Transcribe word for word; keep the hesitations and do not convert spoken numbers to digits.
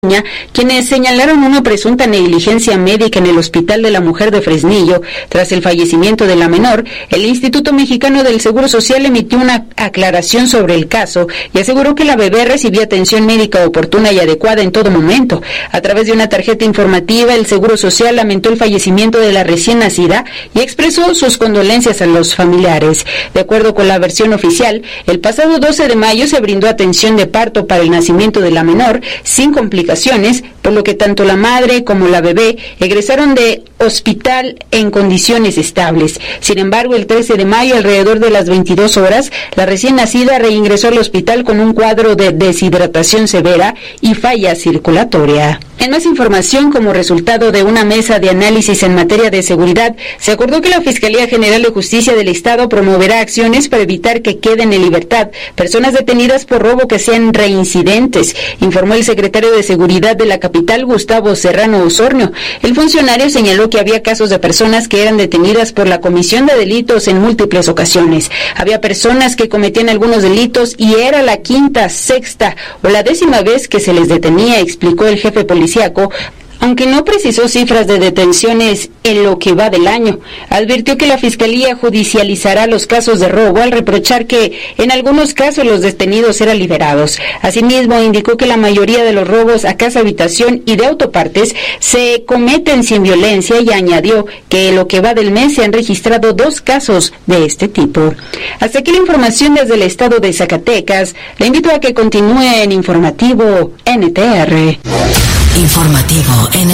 quienes señalaron una presunta negligencia médica en el Hospital de la Mujer de Fresnillo tras el fallecimiento de la menor. El Instituto Mexicano del Seguro Social emitió una aclaración sobre el caso y aseguró que la bebé recibía atención médica oportuna y adecuada en todo momento. A través de una tarjeta informativa, el Seguro Social lamentó el fallecimiento de la recién nacida y expresó sus condolencias a los familiares. De acuerdo con la versión oficial, el pasado doce de mayo se brindó atención de parto para el nacimiento de la menor sin complicaciones, por lo que tanto la madre como la bebé egresaron de hospital en condiciones estables. Sin embargo, el trece de mayo, alrededor de las veintidós horas, la recién nacida reingresó al hospital con un cuadro de deshidratación severa y falla circulatoria. En más información, como resultado de una mesa de análisis en materia de seguridad, se acordó que la Fiscalía General de Justicia del Estado promoverá acciones para evitar que queden en libertad personas detenidas por robo que sean reincidentes, informó el secretario de Seguridad de la capital, Gustavo Serrano Osornio. El funcionario señaló que había casos de personas que eran detenidas por la comisión de delitos en múltiples ocasiones. Había personas que cometían algunos delitos y era la quinta, sexta o la décima vez que se les detenía, explicó el jefe policial. Aunque no precisó cifras de detenciones en lo que va del año, advirtió que la Fiscalía judicializará los casos de robo al reprochar que en algunos casos los detenidos eran liberados. Asimismo, indicó que la mayoría de los robos a casa habitación y de autopartes se cometen sin violencia y añadió que en lo que va del mes se han registrado dos casos de este tipo. Hasta aquí la información desde el estado de Zacatecas. Le invito a que continúe en Informativo N T R. Informativo N